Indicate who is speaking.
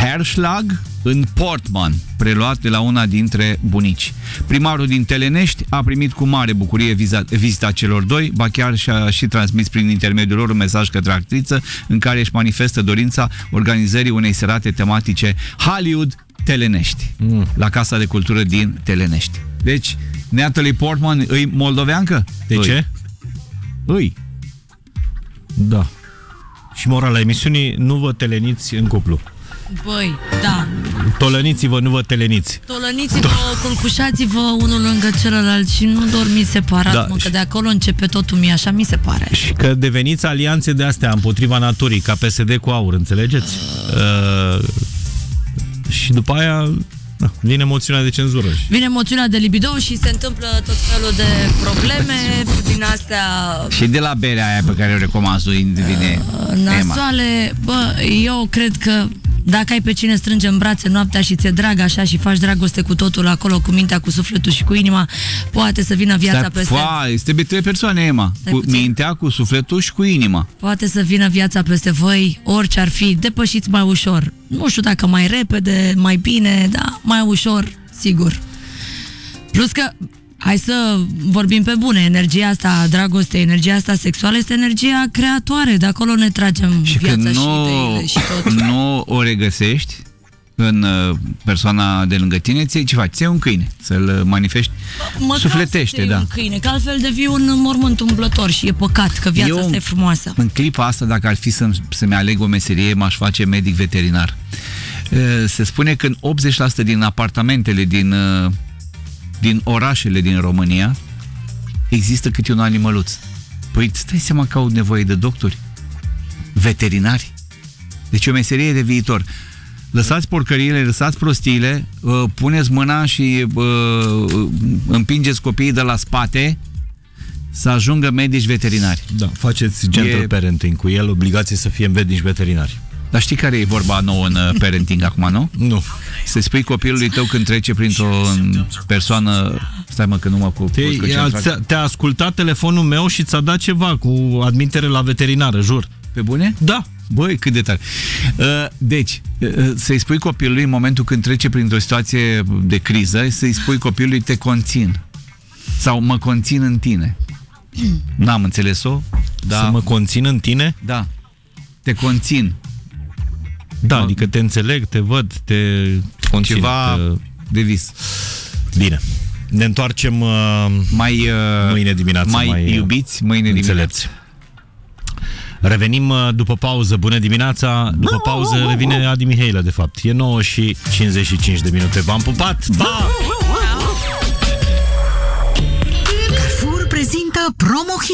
Speaker 1: Herschlag în Portman, preluat de la una dintre bunici. Primarul din Telenești a primit cu mare bucurie vizita celor doi, ba chiar și-a și transmis prin intermediul lor un mesaj către actriță în care își manifestă dorința organizării unei serate tematice Hollywood Telenești, la Casa de Cultură din Telenești. Deci, Natalie Portman îi moldoveancă?
Speaker 2: De ce?
Speaker 1: Îi.
Speaker 2: Da. Și morala emisiunii, nu vă teleniți în cuplu.
Speaker 3: Băi, da.
Speaker 2: Tolăniți-vă, nu vă teleniți.
Speaker 3: Tolăniți-vă, culcușați-vă unul lângă celălalt și nu dormiți separat,
Speaker 2: Da,
Speaker 3: că de acolo începe totul mie, așa mi se pare.
Speaker 2: Și că deveniți alianțe de astea împotriva naturii, ca PSD cu AUR, înțelegeți? Și după aia vine moțiunea de cenzură.
Speaker 3: Vine moțiunea de libido și se întâmplă tot felul de probleme din astea.
Speaker 1: Și de la berea aia pe care o recomand vine
Speaker 3: nasoale. Bă, eu cred că dacă ai pe cine strânge în brațe noaptea și ți-e drag așa și faci dragoste cu totul acolo, cu mintea, cu sufletul și cu inima, poate să vină viața peste...
Speaker 1: Este de 3 persoane, Emma. Cu mintea, cu sufletul și cu inima.
Speaker 3: Poate să vină viața peste voi, orice ar fi, depășiți mai ușor. Nu știu dacă mai repede, mai bine, dar mai ușor, sigur. Plus că, hai să vorbim pe bune, energia asta, dragoste, energia asta sexuală este energia creatoare, de acolo ne tragem
Speaker 1: și
Speaker 3: viața
Speaker 1: când
Speaker 3: și ideile și tot.
Speaker 1: nu o regăsești în persoana de lângă tine, ce faci? Ți-ai un câine, să-l manifesti, sufletește, da.
Speaker 3: Un câine, că altfel devii un mormânt umblător și e păcat, că viața asta e frumoasă.
Speaker 1: În clipa asta, dacă ar fi să-mi aleg o meserie, m-aș face medic veterinar. Se spune că în 80% din apartamentele din orașele din România există câte un animăluț. Păi îți dai seama că au nevoie de doctori, veterinari. Deci o meserie de viitor. Lăsați porcăriile, lăsați prostiile, puneți mâna și împingeți copiii de la spate să ajungă medici veterinari.
Speaker 2: Da, faceți gentle parenting cu el, obligație să fie medici veterinari.
Speaker 1: Dar știi care e vorba nouă în parenting acum, nu?
Speaker 2: Nu.
Speaker 1: Să spui copilului tău când trece printr-o persoană... Stai mă că nu mă cu...
Speaker 2: Te-a ascultat telefonul meu și ți-a dat ceva cu admitere la veterinară, jur.
Speaker 1: Pe bune?
Speaker 2: Da.
Speaker 1: Băi, cât de tare. Deci, să-i spui copilului în momentul când trece printr-o situație de criză, să-i spui copilului te conțin. Sau mă conțin în tine. N-am înțeles-o. Da.
Speaker 2: Să mă conțin în tine?
Speaker 1: Da. Te conțin.
Speaker 2: Da, adică te înțeleg, te văd, te conțin.
Speaker 1: Ceva de vis.
Speaker 2: Bine. Ne întoarcem mâine dimineață.
Speaker 1: Mai iubiți mâine dimineață.
Speaker 2: Revenim după pauză. Bună dimineața. După pauză revine Adi Mihailă, de fapt. E 9:55 de minute. V-am pupat! Pa!
Speaker 4: Carrefour prezintă promo